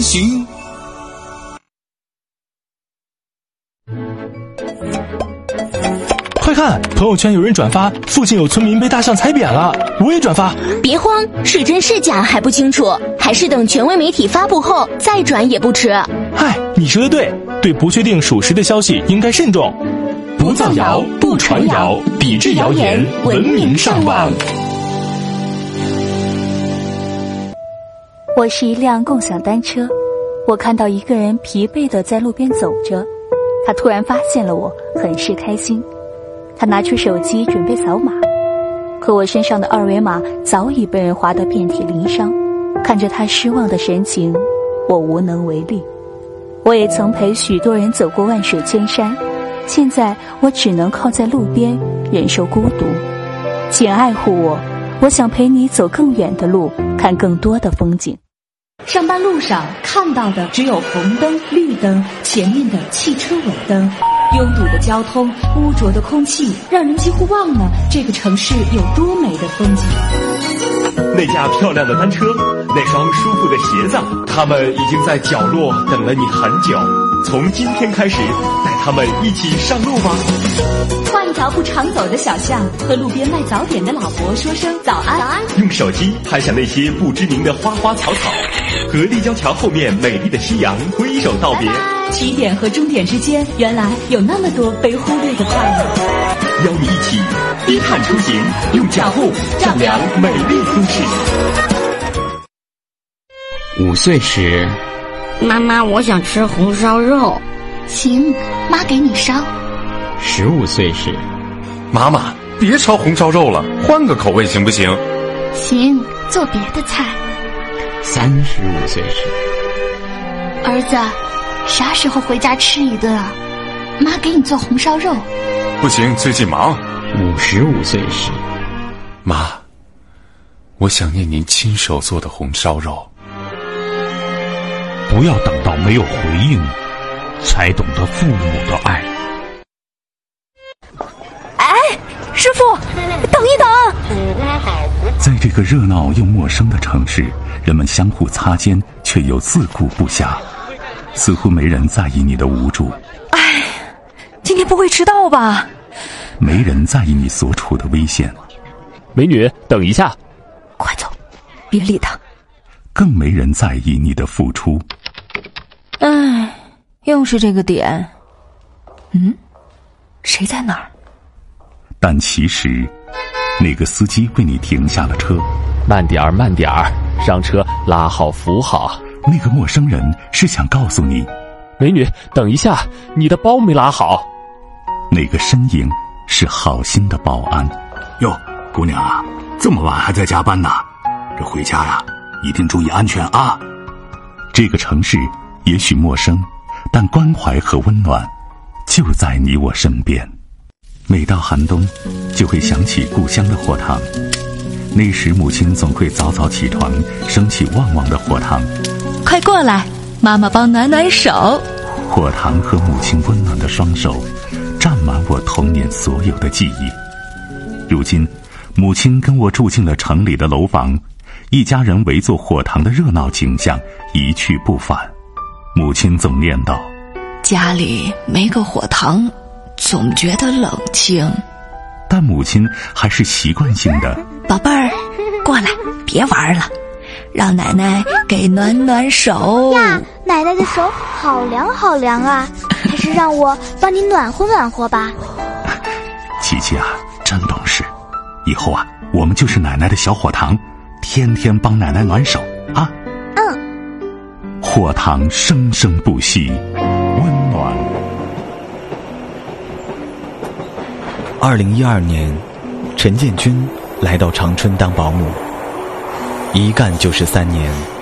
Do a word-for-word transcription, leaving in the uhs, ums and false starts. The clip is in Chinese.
行。 快看，朋友圈有人转发附近有村民被大象踩扁了，我也转发。 别慌，是真是假还不清楚，还是等权威媒体发布后再转也不迟。 嗨，你说的对，对不确定属实的消息应该慎重。 不造谣，不传谣，抵制谣言，文明上网。 我是一辆共享单车，我看到一个人疲惫地在路边走着，他突然发现了我，很是开心。他拿出手机准备扫码，可我身上的二维码早已被人划得遍体鳞伤。看着他失望的神情，我无能为力。我也曾陪许多人走过万水千山，现在我只能靠在路边忍受孤独。请爱护我，我想陪你走更远的路，看更多的风景。 上班路上看到的只有红灯、绿灯，前面的汽车尾灯。拥堵的交通，污浊的空气，让人几乎忘了这个城市有多美的风景。 那架漂亮的单车，那双舒服的鞋子，他们已经在角落等了你很久。从今天开始，带他们一起上路吧。 换一条不常走的小巷，和路边卖早点的老伯说声早安。早安。 用手机拍下那些不知名的花花草草，和立交桥后面美丽的夕阳挥手道别。 拜拜。起点和终点之间，原来有那么多被忽略的快乐。 邀你一起低碳出行，用脚步丈量美丽都市。 五岁时， 妈妈，我想吃红烧肉。 行，妈给你烧。 十五岁时， 妈妈别烧红烧肉了，换个口味行不行？ 行，做别的菜。 三十五岁时， 儿子，啥时候回家吃一顿啊？妈给你做红烧肉。 不行，最近忙。 五十五岁时， 妈，我想念您亲手做的红烧肉。 不要等到没有回应，才懂得父母的爱。 哎，师傅，等一等！ 在这个热闹又陌生的城市，人们相互擦肩，却又自顾不暇，似乎没人在意你的无助。 哎，今天不会迟到吧？ 没人在意你所处的危险。 美女，等一下！ 快走，别理他。 更没人在意你的付出。 唉，又是这个点。嗯，谁在哪儿？ 但其实，那个司机为你停下了车。 慢点儿，慢点儿，上车，拉好扶好。 那个陌生人是想告诉你， 美女，等一下，你的包没拉好。 那个身影是好心的保安。 哟，姑娘啊，这么晚还在加班呢？这回家呀，一定注意安全啊！ 这个城市也许陌生，但关怀和温暖就在你我身边。每到寒冬，就会想起故乡的火塘。那时母亲总会早早起床，升起旺旺的火塘。 快过来，妈妈帮暖暖手。 火塘和母亲温暖的双手，占满我童年所有的记忆。如今，母亲跟我住进了城里的楼房，一家人围坐火塘的热闹景象一去不返。母亲总念叨： 家里没个火塘，总觉得冷清。 但母亲还是习惯性的： 宝贝儿，过来，别玩了，让奶奶给暖暖手呀。奶奶的手好凉好凉啊，还是让我帮你暖和暖和吧。 琪琪啊，真懂事，以后啊，我们就是奶奶的小火塘，天天帮奶奶暖手啊。 嗯。 火塘生生不息，温暖。 二零一二年，陈建军来到长春当保姆，一干就是三年。